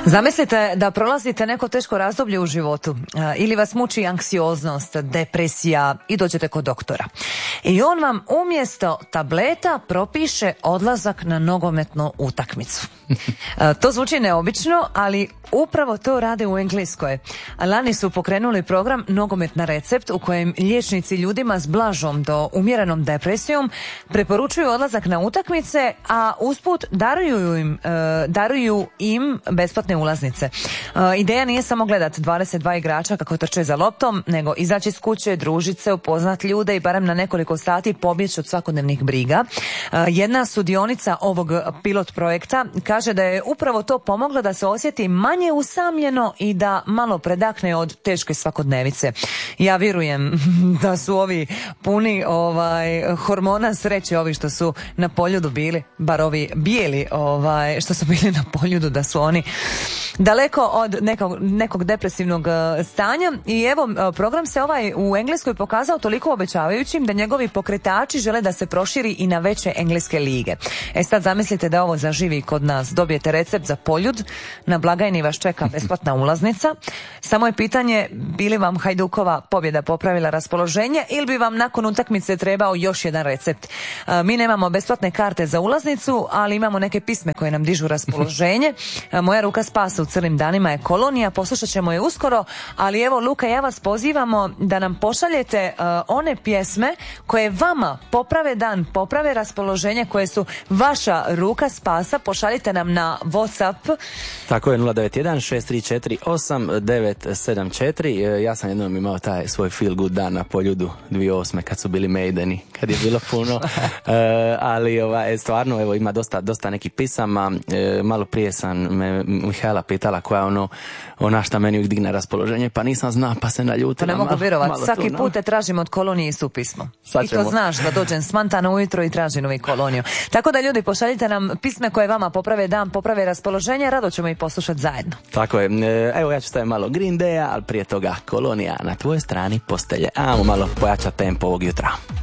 Zamislite da prolazite neko teško razdoblje u životu ili vas muči anksioznost, depresija i dođete kod doktora. I on vam umjesto tableta propiše odlazak na nogometnu utakmicu. To zvuči neobično, ali upravo to rade u Engleskoj. Lani su pokrenuli program Nogomet na recept u kojem liječnici ljudima s blažom do umjerenom depresijom preporučuju odlazak na utakmice, a usput daruju im besplatne ulaznice. Ideja nije samo gledat 22 igrača kako trče za loptom, nego izaći iz kuće, družit se, upoznat ljude i barem na nekoliko sati pobjeći od svakodnevnih briga. Jedna sudionica ovog pilot projekta kaže da je upravo to pomoglo da se osjeti manje usamljeno i da malo predahne od teške svakodnevice. Ja vjerujem da su ovi puni hormona sreće, ovi što su na Poljudu bili, bar ovi bijeli što su bili na Poljudu, da su oni daleko od nekog depresivnog stanja. I evo, program se u Engleskoj pokazao toliko obećavajućim da njegovi pokretači žele da se proširi i na veće engleske lige. Sad zamislite da ovo zaživi kod nas. Dobijete recept za Poljud, na blagajni vas čeka besplatna ulaznica. Samo je pitanje, bi li vam Hajdukova pobjeda popravila raspoloženje ili bi vam nakon utakmice trebao još jedan recept. Mi nemamo besplatne karte za ulaznicu, ali imamo neke pisme koje nam dižu raspoloženje. Moja ruka spasa u crnim danima je Kolonija, poslušat ćemo je uskoro, ali evo Luka, ja vas pozivamo da nam pošaljete one pjesme koje vama poprave dan, poprave raspoloženje, koje su vaša ruka spasa. Pošaljite nam na WhatsApp. Tako je, 091 634 8974. Ja sam jednom imao taj svoj feel good dan na Poljudu 2008. kad su bili Maideni, kad je bilo puno. Ali stvarno, evo, ima dosta nekih pisama. Malo prije sam Mihaela pitala koja je ona šta meni uvijek digne raspoloženje, pa nisam znao, pa se naljutila. Pa ne mogu vjerovati, svaki put te tražim od Kolonije istu pismo. I to znaš da dođem smantano ujutro i tražim novi Koloniju. Tako da ljudi, pošaljite nam pisme koje vama poprave dan, poprave raspoloženje, rado ćemo ih poslušati zajedno. Tako je, evo ja ću staviti malo Green Daya, ali prije toga Kolonija na tvojoj strani postelje. Ajmo malo pojačati tempo ovog jutra.